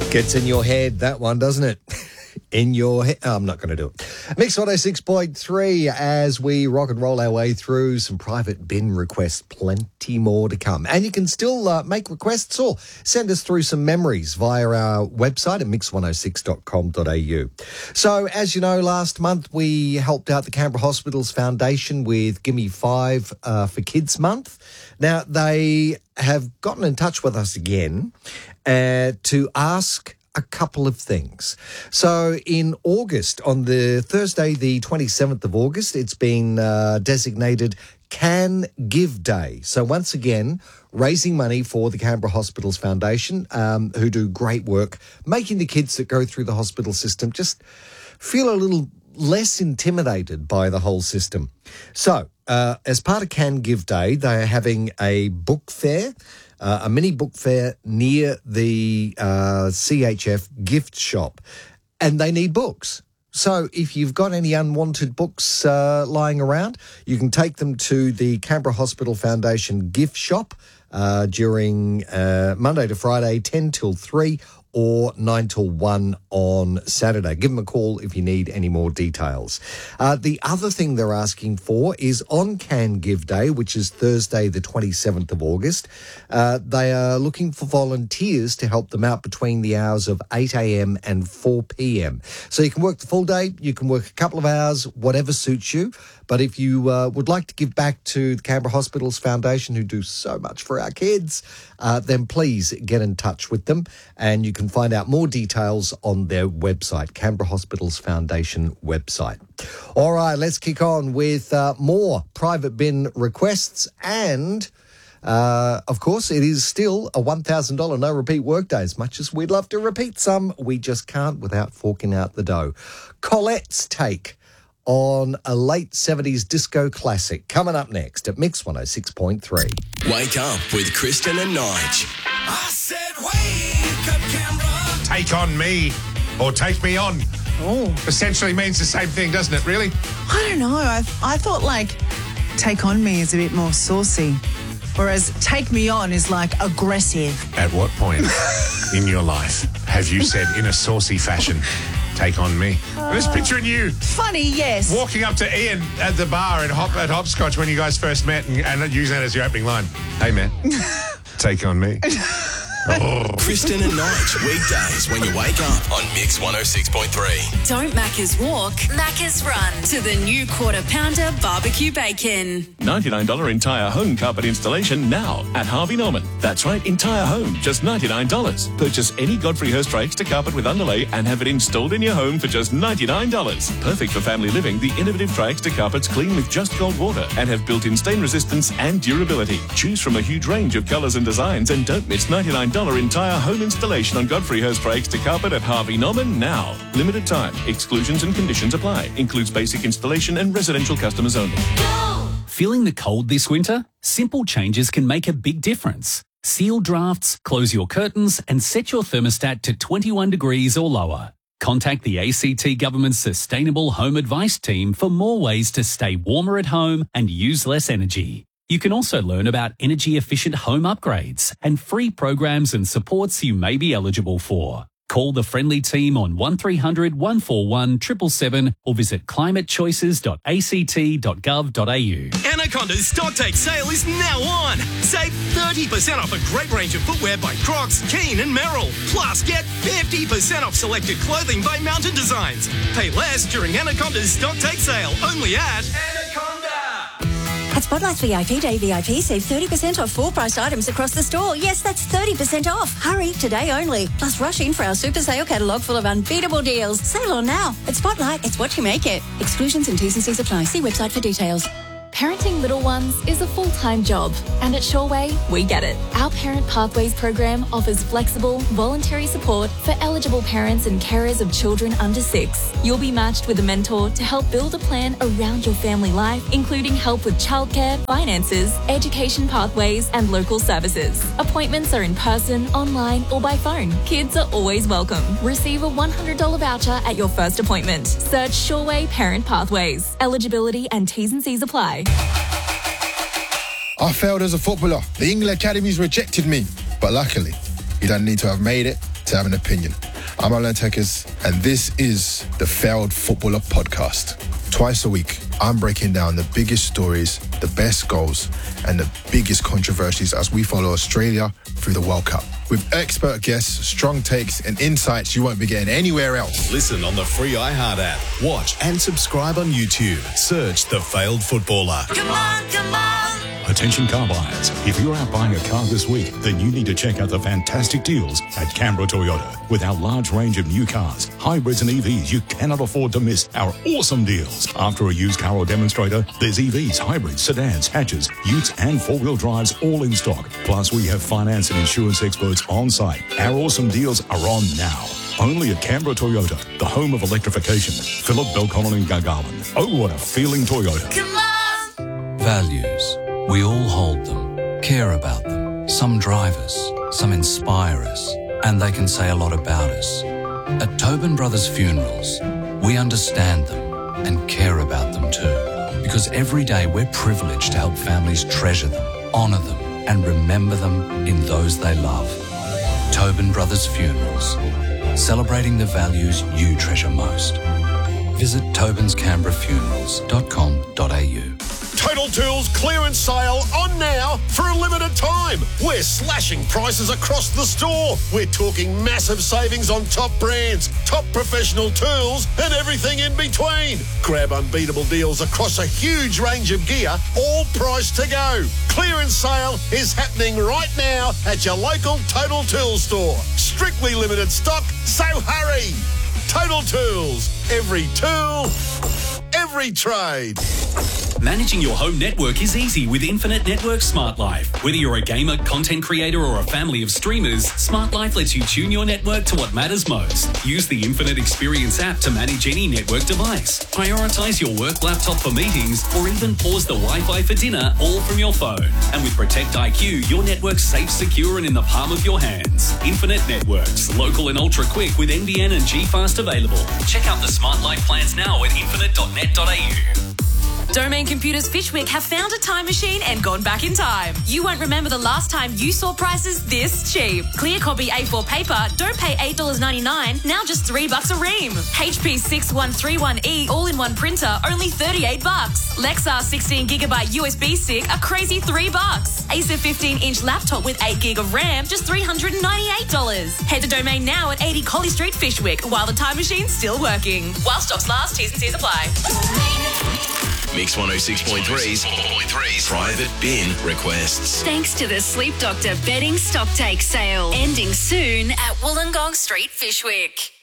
Gets in your head, that one, doesn't it? In your head. Oh, I'm not going to do it. Mix 106.3 as we rock and roll our way through some private bin requests. Plenty more to come. And you can still make requests or send us through some memories via our website at mix106.com.au. So, as you know, last month we helped out the Canberra Hospitals Foundation with Gimme 5 for Kids Month. Now, they have gotten in touch with us again to ask a couple of things. So in August, on the Thursday, the 27th of August, it's been designated Can Give Day. So once again, raising money for the Canberra Hospitals Foundation, who do great work, making the kids that go through the hospital system just feel a little less intimidated by the whole system. So as part of Can Give Day, they are having a book fair, a mini book fair near the CHF gift shop, and they need books. So if you've got any unwanted books lying around, you can take them to the Canberra Hospital Foundation gift shop during Monday to Friday, 10 till 3, or 9 till 1 on Saturday. Give them a call if you need any more details. The other thing they're asking for is on Can Give Day, which is Thursday, the 27th of August, they are looking for volunteers to help them out between the hours of 8 a.m. and 4 p.m. So you can work the full day, you can work a couple of hours, whatever suits you. But if you would like to give back to the Canberra Hospitals Foundation, who do so much for our kids, then please get in touch with them. And you can find out more details on their website, Canberra Hospitals Foundation website. All right, let's kick on with more private bin requests. And, of course, it is still a $1,000 no repeat workday. As much as we'd love to repeat some, we just can't without forking out the dough. Colette's take on a late 70s disco classic coming up next at Mix 106.3. Wake up with Kristen and Nige. I said wake up, Canberra. Take on me or take me on. Oh. Essentially means the same thing, doesn't it, really? I don't know. I thought, like, take on me is a bit more saucy, whereas take me on is, like, aggressive. At what point in your life have you said in a saucy fashion, take on me? I'm just picturing you Funny, yes. walking up to Ian at the bar at Hopscotch when you guys first met and using that as your opening line. Hey, man, take on me. Kristen and Nige, weekdays when you wake up on Mix 106.3. Don't Macca's walk, Macca's run to the new Quarter Pounder barbecue bacon. $99 entire home carpet installation now at Harvey Norman. That's right, entire home, just $99. Purchase any Godfrey Hirst extra carpet with underlay and have it installed in your home for just $99. Perfect for family living, the innovative Tri-Extra carpets clean with just cold water and have built-in stain resistance and durability. Choose from a huge range of colours and designs and don't miss $99 entire home installation on Godfrey Hirst Tri-Extra carpet at Harvey Norman now. Limited time. Exclusions and conditions apply. Includes basic installation and residential customers only. Feeling the cold this winter? Simple changes can make a big difference. Seal drafts, close your curtains, and set your thermostat to 21 degrees or lower. Contact the ACT Government's Sustainable Home Advice Team for more ways to stay warmer at home and use less energy. You can also learn about energy-efficient home upgrades and free programs and supports you may be eligible for. Call the friendly team on 1300 141 777 or visit climatechoices.act.gov.au. Anaconda's stock take sale is now on. Save 30% off a great range of footwear by Crocs, Keen and Merrell. Plus, get 50% off selected clothing by Mountain Designs. Pay less during Anaconda's stock take sale. Only at Anaconda. At Spotlight's VIP Day VIP, save 30% off full-priced items across the store. Yes, that's 30% off. Hurry, today only. Plus, rush in for our super sale catalogue full of unbeatable deals. Sale on now. At Spotlight, it's what you make it. Exclusions and T's and C's apply. See website for details. Parenting little ones is a full-time job, and at Shoreway, we get it. Our Parent Pathways program offers flexible, voluntary support for eligible parents and carers of children under 6. You'll be matched with a mentor to help build a plan around your family life, including help with childcare, finances, education pathways, and local services. Appointments are in person, online, or by phone. Kids are always welcome. Receive a $100 voucher at your first appointment. Search Shoreway Parent Pathways. Eligibility and T's and C's apply. I failed as a footballer. The England Academies rejected me. But luckily, you don't need to have made it to have an opinion. I'm Alan Tekers, and this is the Failed Footballer Podcast. Twice a week, I'm breaking down the biggest stories, the best goals, and the biggest controversies as we follow Australia through the World Cup. With expert guests, strong takes, and insights you won't be getting anywhere else. Listen on the free iHeart app. Watch and subscribe on YouTube. Search The Failed Footballer. Come on, come on. Attention car buyers. If you're out buying a car this week, then you need to check out the fantastic deals at Canberra Toyota. With our large range of new cars, hybrids and EVs, you cannot afford to miss our awesome deals. After a used car or demonstrator, there's EVs, hybrids, sedans, hatches, utes and four-wheel drives all in stock. Plus, we have finance and insurance experts on site. Our awesome deals are on now. Only at Canberra Toyota, the home of electrification. Phillip, Belconnen and Gargarland. Oh, what a feeling Toyota. Come on. Values. We all hold them, care about them. Some drive us, some inspire us, and they can say a lot about us. At Tobin Brothers Funerals, we understand them and care about them too. Because every day we're privileged to help families treasure them, honour them, and remember them in those they love. Tobin Brothers Funerals, celebrating the values you treasure most. Visit tobinscanberrafunerals.com.au. Total Tools clearance sale on now for a limited time. We're slashing prices across the store. We're talking massive savings on top brands, top professional tools, and everything in between. Grab unbeatable deals across a huge range of gear, all priced to go. Clearance sale is happening right now at your local Total Tools store. Strictly limited stock, so hurry. Total Tools. Every tool, every trade. Managing your home network is easy with Infinite Network Smart Life. Whether you're a gamer, content creator, or a family of streamers, Smart Life lets you tune your network to what matters most. Use the Infinite Experience app to manage any network device. Prioritize your work laptop for meetings, or even pause the Wi-Fi for dinner, all from your phone. And with Protect IQ, your network's safe, secure, and in the palm of your hands. Infinite Networks, local and ultra quick with NBN and G-Fast available. Check out the Smart Life plans now at infinite.net.au. Domain Computers Fishwick have found a time machine and gone back in time. You won't remember the last time you saw prices this cheap. Clear copy A4 paper, don't pay $8.99, now just $3 a ream. HP 6131E all-in-one printer, only $38. Lexar 16GB USB stick, a crazy $3. Acer 15-inch laptop with 8GB of RAM, just $398. Head to Domain now at 80 Collie Street, Fishwick, while the time machine's still working. While stocks last, T's and C's apply. Mix 106.3's private bin requests. Thanks to the Sleep Doctor bedding stock take sale, ending soon at Wollongong Street, Fishwick.